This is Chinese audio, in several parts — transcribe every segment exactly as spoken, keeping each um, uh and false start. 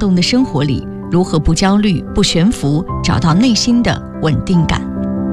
动的生活里，如何不焦虑、不悬浮，找到内心的稳定感。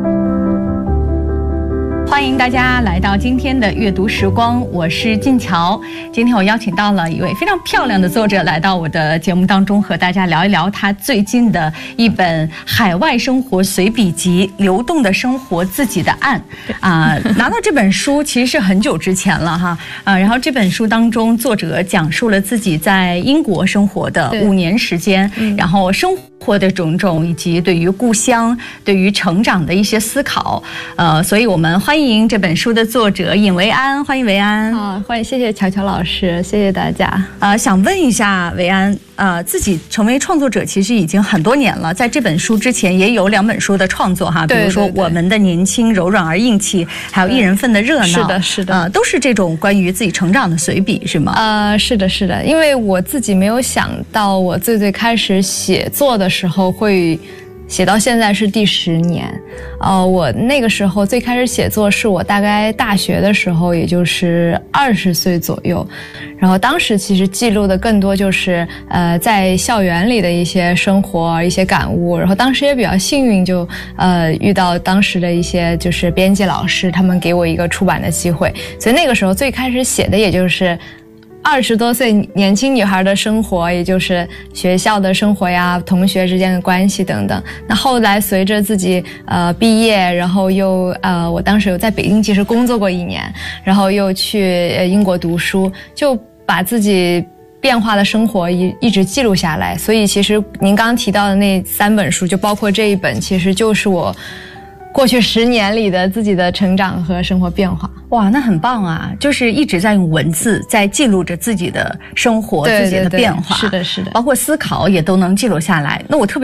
欢迎大家来到今天的阅读时光，我是静乔。今天我邀请到了一位非常漂亮的作者来到我的节目当中，和大家聊一聊他最近的一本海外生活随笔集《流动的生活，自己的岸》啊、呃。拿到这本书其实是很久之前了哈啊、呃。然后这本书当中，作者讲述了自己在英国生活的五年时间，然后生活的种种，以及对于故乡、对于成长的一些思考。呃，所以我们欢迎。欢迎这本书的作者尹维安，欢迎维安。 好，欢迎，谢谢乔乔老师，谢谢大家。 呃，想问一下维安，呃，自己成为创作者其实已经很多年了，在这本书之前也有两本书的创作哈，比如说《我们的年轻柔软而硬气》，还有《一人份的热闹》。 是的，是的， 呃，都是这种关于自己成长的随笔，是吗？ 呃，是的，是的，因为我自己没有想到，我最最开始写作的时候会。写到现在是第十年，呃，我那个时候最开始写作是我大概大学的时候，也就是二十岁左右，然后当时其实记录的更多就是呃在校园里的一些生活、一些感悟，然后当时也比较幸运就，呃遇到当时的一些就是编辑老师，他们给我一个出版的机会，所以那个时候最开始写的也就是。二十多岁年轻女孩的生活，也就是学校的生活呀，同学之间的关系等等。那后来随着自己呃毕业，然后又呃，我当时有在北京其实工作过一年，然后又去英国读书，就把自己变化的生活一一直记录下来。所以其实您刚刚提到的那三本书，就包括这一本，其实就是我过去十年里的自己的成长和生活变化。 哇，那很棒啊！就是一直在用文字在记录着自己的生活、 对对对， 自己的变化， 是的，是的， 包括思考也都能记录下来。那我特别